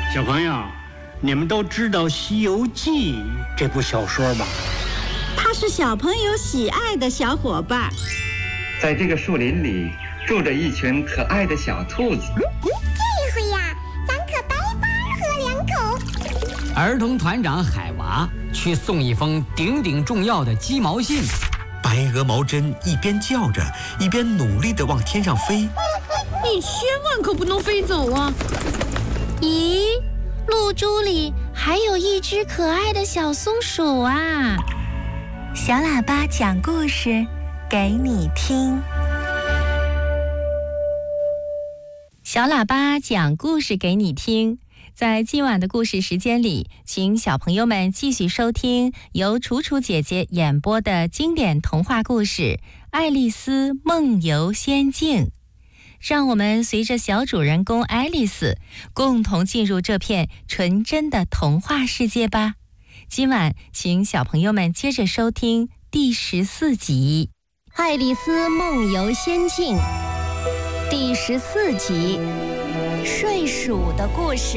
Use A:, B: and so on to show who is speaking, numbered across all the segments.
A: 小朋友，你们都知道《西游记》这部小说吧？
B: 它是小朋友喜爱的小伙伴。
C: 在这个树林里住着一群可爱的小兔子。
D: 这回呀，咱可白喝两口。
E: 儿童团长海娃去送一封顶顶重要的鸡毛信。
F: 白鹅毛针一边叫着，一边努力地往天上飞。
G: 你千万可不能飞走啊！
H: 咦，露珠里还有一只可爱的小松鼠啊！
I: 小喇叭讲故事给你听。
H: 小喇叭讲故事给你听。在今晚的故事时间里，请小朋友们继续收听由楚楚姐姐演播的经典童话故事《爱丽丝梦游仙境》。让我们随着小主人公爱丽丝共同进入这片纯真的童话世界吧。今晚请小朋友们接着收听第14集《爱丽丝梦游仙境》第14集《睡鼠的故事》。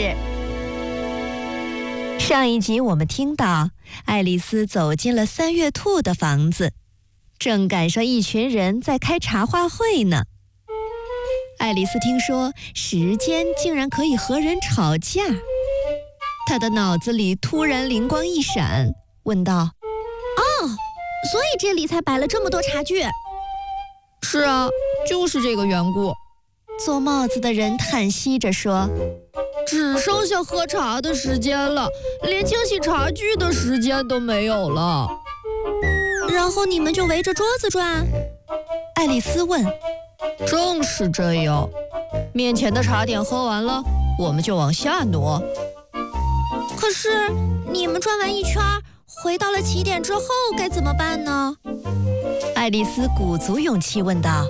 H: 上一集我们听到爱丽丝走进了三月兔的房子，正赶上一群人在开茶话会呢。爱丽丝听说时间竟然可以和人吵架，她的脑子里突然灵光一闪，问道：
G: 所以这里才摆了这么多茶具。是啊，就是这个缘故。
H: 做帽子的人叹息着说：
G: 只剩下喝茶的时间了，连清洗茶具的时间都没有了。然后你们就围着桌子转？
H: 爱丽丝问。
G: 正是这样，面前的茶点喝完了，我们就往下挪。可是你们转完一圈，回到了起点之后该怎么办呢？
H: 爱丽丝鼓足勇气问道。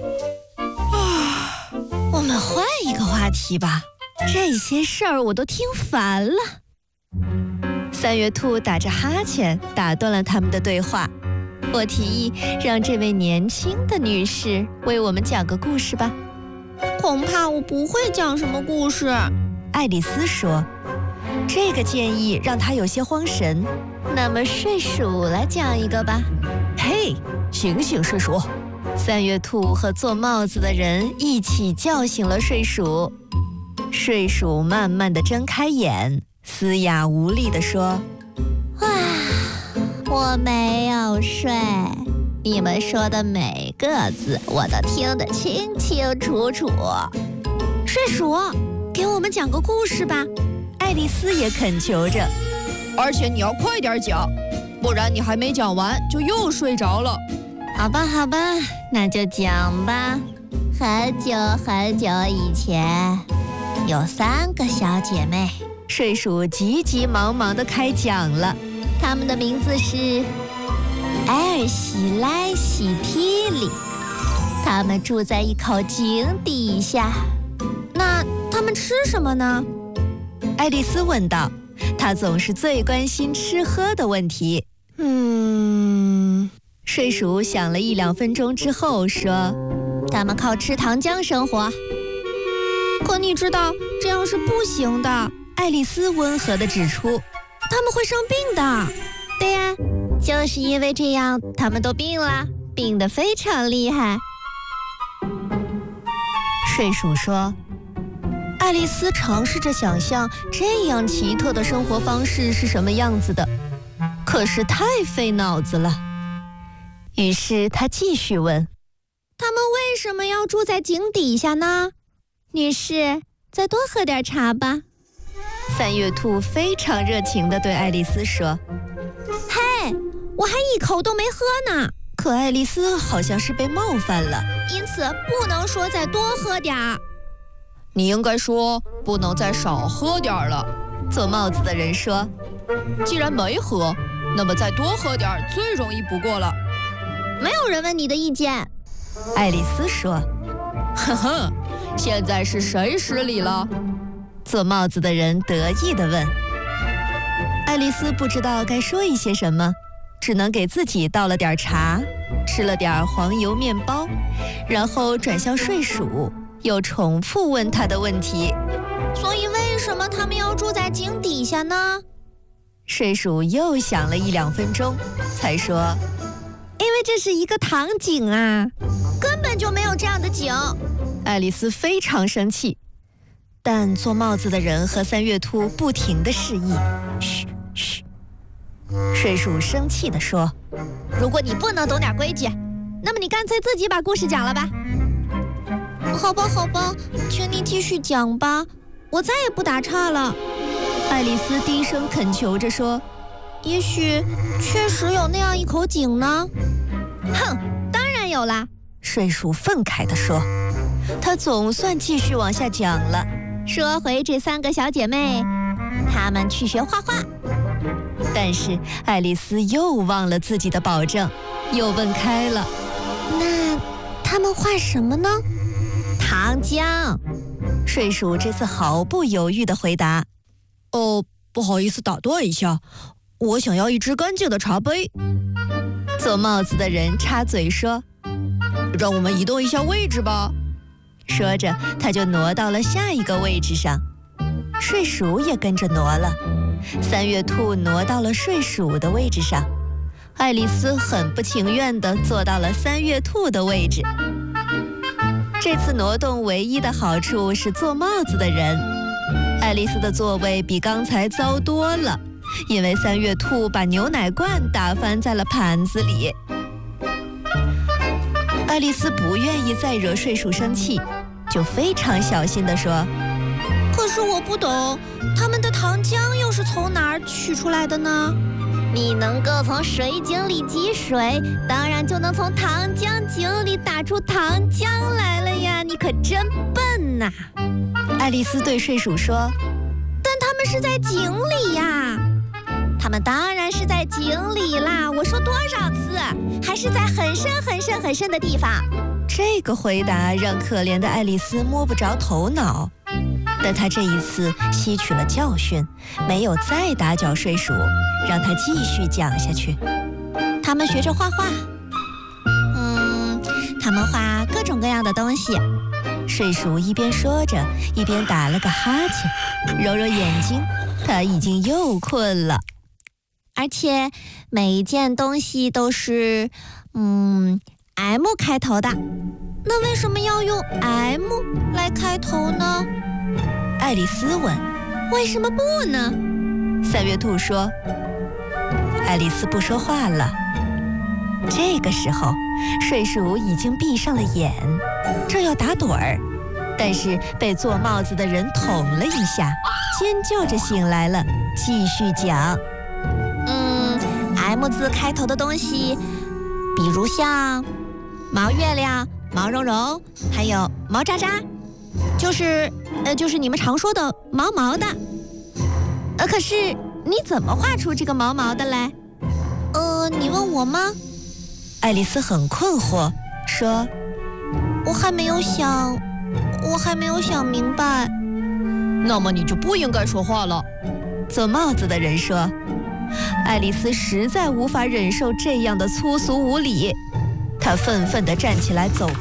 H: 我们换一个话题吧，这些事儿我都听烦了。三月兔打着哈欠打断了他们的对话。我提议让这位年轻的女士为我们讲个故事吧。
G: 恐怕我不会讲什么故事，
H: 爱丽丝说。这个建议让她有些慌神。那么睡鼠来讲一个吧。
G: 嘿，醒醒睡鼠！
H: 三月兔和做帽子的人一起叫醒了睡鼠。睡鼠慢慢地睁开眼，嘶哑无力地说：
D: 我没有睡，你们说的每个字我都听得清清楚楚。
G: 睡鼠，给我们讲个故事吧。
H: 爱丽丝也恳求着。
G: 而且你要快点讲，不然你还没讲完就又睡着了。
D: 好吧，那就讲吧。很久很久以前，有3个小姐妹。
H: 睡鼠急急忙忙地开讲了。
D: 她们的名字是埃尔喜莱、喜提里。她们住在一口井底下。
G: 那她们吃什么呢？
H: 爱丽丝问道。她总是最关心吃喝的问题。睡鼠想了1-2分钟之后说：
D: 他们靠吃糖浆生活。
G: 可你知道这样是不行的，
H: 爱丽丝温和地指出。
G: 他们会生病的。
D: 对呀，就是因为这样，他们都病了，病得非常厉害。
H: 睡鼠说。爱丽丝尝试着想象这样奇特的生活方式是什么样子的，可是太费脑子了。于是她继续问：
G: 他们为什么要住在井底下呢？
D: 女士，再多喝点茶吧。
H: 三月兔非常热情地对爱丽丝说：
G: 嘿，我还一口都没喝呢。
H: 可爱丽丝好像是被冒犯了，
G: 因此不能说再多喝点儿。你应该说不能再少喝点儿了。
H: 做帽子的人说：
G: 既然没喝，那么再多喝点儿最容易不过了。没有人问你的意见。
H: 爱丽丝说：
G: 呵呵，现在是谁失礼了？
H: 做帽子的人得意地问。爱丽丝不知道该说一些什么，只能给自己倒了点茶，吃了点黄油面包，然后转向睡鼠，又重复问他的问题。
G: 所以为什么他们要要住在井底下呢？
J: 睡鼠又想了1-2分钟，才说：“
G: 因为这是一个糖井啊，根本就没有这样的井。”
J: 爱丽丝非常生气，但做帽子的人和3月兔不停地示意：“嘘嘘。”睡鼠生气地说：“
G: 如果你不能懂点规矩，那么你干脆自己把故事讲了吧。”“好吧，好吧，请你继续讲吧，我再也不打岔了。”
J: 爱丽丝低声恳求着说：“
G: 也许确实有那样一口井呢。”“哼，当然有啦！”
J: 睡鼠愤慨地说。他总算继续往下讲了。
G: 说回这3个小姐妹，她们去学画画。
J: 但是爱丽丝又忘了自己的保证，又问开了：“
G: 那她们画什么呢？”“糖浆。”
J: 睡鼠这次毫不犹豫地回答。“哦，不好意思打断一下，我想要一只干净的茶杯。”做帽子的人插嘴说：“让我们移动一下位置吧。”说着，他就挪到了下一个位置上。睡鼠也跟着挪了，3月兔挪到了睡鼠的位置上。爱丽丝很不情愿地坐到了3月兔的位置。这次挪动唯一的好处是做帽子的人。爱丽丝的座位比刚才糟多了，因为3月兔把牛奶罐打翻在了盘子里。爱丽丝不愿意再惹睡鼠生气，就非常小心地说：“
G: 可是我不懂，他们的糖浆又是从哪儿取出来的呢？”“你能够从水井里汲水，当然就能从糖浆井里打出糖浆来了呀！你可真笨呐！”
J: 爱丽丝对睡鼠说：“
G: 但他们是在井里呀！”“他们当然是在井里啦！我说多少次，还是在很深很深很深的地方。”
J: 这个回答让可怜的爱丽丝摸不着头脑，但她这一次吸取了教训，没有再打搅睡鼠，让他继续讲下去。
G: 他们学着画画，他们画各种各样的东西。
J: 睡鼠一边说着，一边打了个哈欠，揉揉眼睛，他已经又困了。
G: 而且每一件东西都是M 开头的，那为什么要用 M 来开头呢？
J: 爱丽丝问。
G: 为什么不呢
J: ？3月兔说。爱丽丝不说话了。这个时候，睡鼠已经闭上了眼，正要打盹儿，但是被做帽子的人捅了一下，尖叫着醒来了，继续讲。
G: M 字开头的东西，比如像毛月亮、毛茸茸，还有毛渣渣，就是你们常说的毛毛的。可是你怎么画出这个毛毛的嘞？你问我吗？
J: 爱丽丝很困惑，说：“
G: 我还没有想明白。”
J: 那么你就不应该说话了。做帽子的人说。爱丽丝实在无法忍受这样的粗俗无礼，她愤愤地站起来走